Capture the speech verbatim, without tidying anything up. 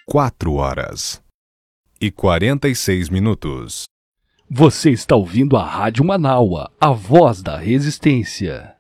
quatro horas e quarenta e seis minutos. Você está ouvindo a Rádio Manaua, a voz da resistência.